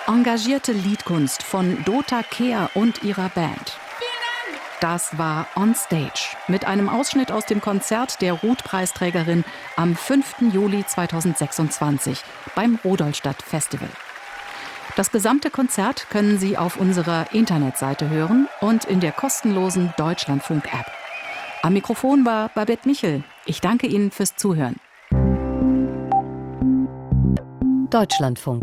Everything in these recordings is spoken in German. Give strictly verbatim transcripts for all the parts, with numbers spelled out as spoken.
Engagierte Liedkunst von Dota Kehr und ihrer Band. Das war On Stage mit einem Ausschnitt aus dem Konzert der Ruth-Preisträgerin am fünften Juli zweitausendsechsundzwanzig beim Rudolstadt Festival. Das gesamte Konzert können Sie auf unserer Internetseite hören und in der kostenlosen Deutschlandfunk-App. Am Mikrofon war Babette Michel. Ich danke Ihnen fürs Zuhören. Deutschlandfunk.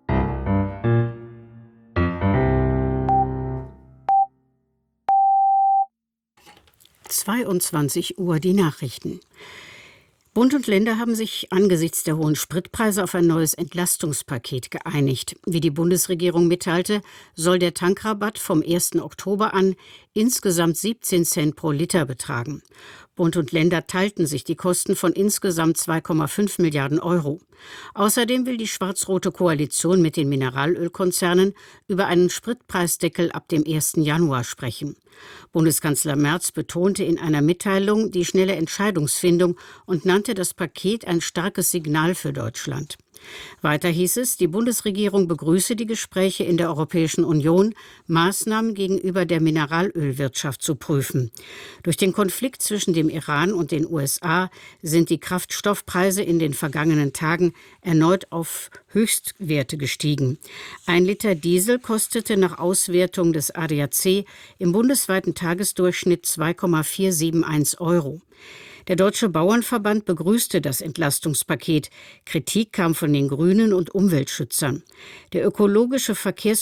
zweiundzwanzig Uhr die Nachrichten. Bund und Länder haben sich angesichts der hohen Spritpreise auf ein neues Entlastungspaket geeinigt. Wie die Bundesregierung mitteilte, soll der Tankrabatt vom ersten Oktober an insgesamt siebzehn Cent pro Liter betragen. Bund und Länder teilten sich die Kosten von insgesamt zwei Komma fünf Milliarden Euro. Außerdem will die schwarz-rote Koalition mit den Mineralölkonzernen über einen Spritpreisdeckel ab dem ersten Januar sprechen. Bundeskanzler Merz betonte in einer Mitteilung die schnelle Entscheidungsfindung und nannte das Paket ein starkes Signal für Deutschland. Weiter hieß es, die Bundesregierung begrüße die Gespräche in der Europäischen Union, Maßnahmen gegenüber der Mineralölwirtschaft zu prüfen. Durch den Konflikt zwischen dem Iran und den U S A sind die Kraftstoffpreise in den vergangenen Tagen erneut auf Höchstwerte gestiegen. Ein Liter Diesel kostete nach Auswertung des A D A C im bundesweiten Tagesdurchschnitt zwei Komma vierhunderteinundsiebzig Euro. Der Deutsche Bauernverband begrüßte das Entlastungspaket. Kritik kam von den Grünen und Umweltschützern. Der ökologische Verkehrs-